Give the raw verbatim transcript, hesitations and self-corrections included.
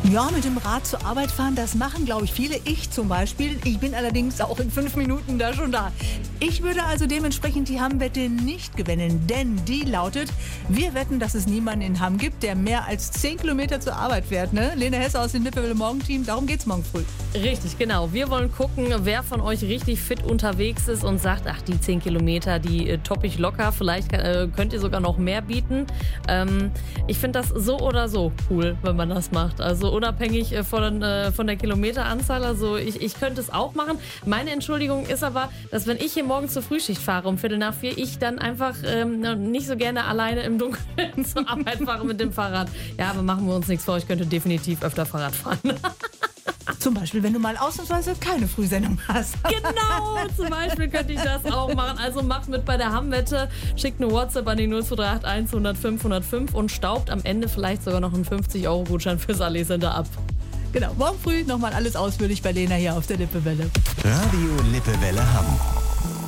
Ja, mit dem Rad zur Arbeit fahren, das machen, glaube ich, viele. Ich zum Beispiel. Ich bin allerdings auch in fünf Minuten da schon da. Ich würde also dementsprechend die Hamm-Wette nicht gewinnen, denn die lautet, wir wetten, dass es niemanden in Hamm gibt, der mehr als zehn Kilometer zur Arbeit fährt. Ne? Lena Hesse aus dem Lippewelle Morgenteam, darum geht's morgen früh. Richtig, genau. Wir wollen gucken, wer von euch richtig fit unterwegs ist und sagt, ach, die zehn Kilometer, die äh, topp ich locker. Vielleicht äh, könnt ihr sogar noch mehr bieten. Ähm, ich finde das so oder so cool, wenn man das macht. Also unabhängig äh, von, äh, von der Kilometeranzahl. Also ich, ich könnte es auch machen. Meine Entschuldigung ist aber, dass wenn ich hier morgens zur Frühschicht fahre um Viertel nach vier, ich dann einfach ähm, nicht so gerne alleine im Dunkeln zur Arbeit fahre mit dem Fahrrad. Ja, aber machen wir uns nichts vor. Ich könnte definitiv öfter Fahrrad fahren. Zum Beispiel, wenn du mal ausnahmsweise keine Frühsendung hast. Genau, zum Beispiel könnte ich das auch machen. Also macht mit bei der Hamm-Wette, schickt eine WhatsApp an die null zwei drei acht eins null null fünf null null fünf und staubt am Ende vielleicht sogar noch einen fünfzig Euro Gutschein fürs Allee Center ab. Genau, morgen früh nochmal alles ausführlich bei Lena hier auf der Lippewelle. Radio Lippewelle Hamm.